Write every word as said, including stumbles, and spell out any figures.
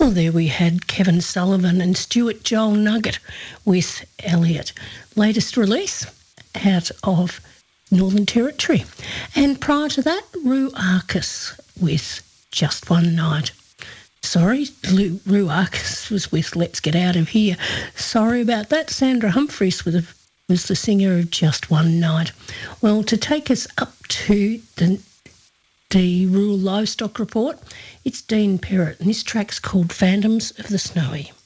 Well, there we had Kevin Sullivan and Stuart Joel Nugget with Elliot. Latest release out of Northern Territory. And prior to that, Rue Arcus with Just One Night. Sorry, Lou, Rue Arcus was with Let's Get Out of Here. Sorry about that. Sandra Humphries was, was the singer of Just One Night. Well, to take us up to the, the Rural Livestock Report, it's Dean Perrott, and this track's called Phantoms of the Snowy.